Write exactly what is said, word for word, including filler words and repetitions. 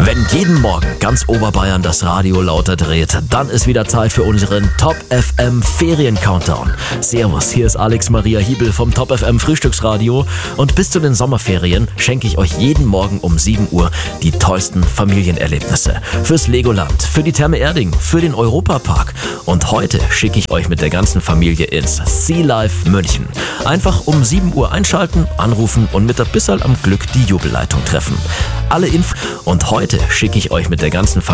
Wenn jeden Morgen ganz Oberbayern das Radio lauter dreht, dann ist wieder Zeit für unseren Top F M Ferien-Countdown. Servus, hier ist Alex Maria Hiebel vom Top F M Frühstücksradio und bis zu den Sommerferien schenke ich euch jeden Morgen um sieben Uhr die tollsten Familienerlebnisse. Fürs Legoland, für die Therme Erding, für den Europapark und heute schicke ich euch mit der ganzen Familie ins Sea Life München. Einfach um sieben Uhr einschalten, anrufen und mit der Bisserl am Glück die Jubelleitung treffen. Alle Infos und heute schicke ich euch mit der ganzen Familie